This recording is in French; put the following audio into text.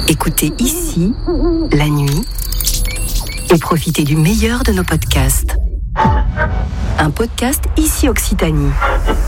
Écoutez ici, la nuit, et profitez du meilleur de nos podcasts. Un podcast Ici Occitanie.